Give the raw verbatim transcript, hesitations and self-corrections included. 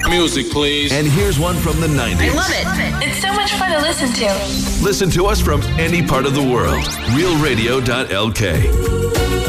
Music, please. And here's one from the nineties. I love it. It's so much fun to listen to. Listen to us from any part of the world. real radio dot l k.